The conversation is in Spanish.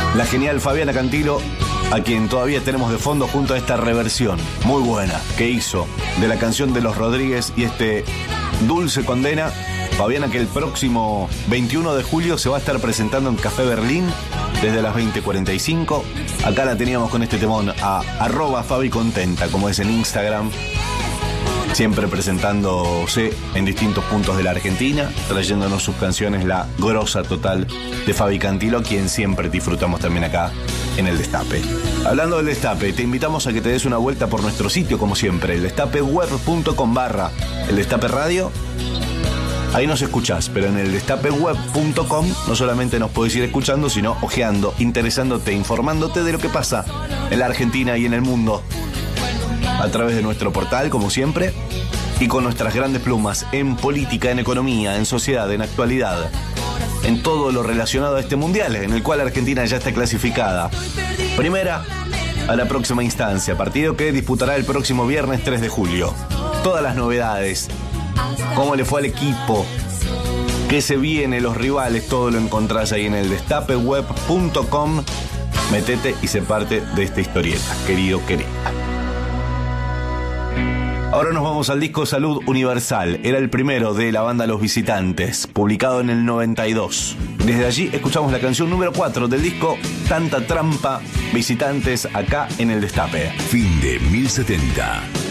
La genial Fabiana Cantilo, a quien todavía tenemos de fondo junto a esta reversión muy buena que hizo de la canción de Los Rodríguez y este Dulce Condena. Fabiana, que el próximo 21 de julio se va a estar presentando en Café Berlín desde las 20:45. Acá la teníamos con este temón a @FabiContenta, como es en Instagram. Siempre presentándose en distintos puntos de la Argentina, trayéndonos sus canciones, la grosa total de Fabi Cantilo, quien siempre disfrutamos también acá en El Destape. Hablando del Destape, te invitamos a que te des una vuelta por nuestro sitio, como siempre, eldestapeweb.com/El Destape Radio. Ahí nos escuchás, pero en eldestapeweb.com no solamente nos podés ir escuchando, sino ojeando, interesándote, informándote de lo que pasa en la Argentina y en el mundo, a través de nuestro portal, como siempre, y con nuestras grandes plumas en política, en economía, en sociedad, en actualidad, en todo lo relacionado a este mundial, en el cual Argentina ya está clasificada. Primera a la próxima instancia, partido que disputará el próximo viernes 3 de julio. Todas las novedades, cómo le fue al equipo, qué se viene, los rivales, todo lo encontrás ahí en eldestapeweb.com. Metete y sé parte de esta historieta, querido, querida. Ahora nos vamos al disco Salud Universal. Era el primero de la banda Los Visitantes, publicado en el 92. Desde allí escuchamos la canción número 4 del disco Tanta Trampa, Visitantes, acá en El Destape. Fin de 1070.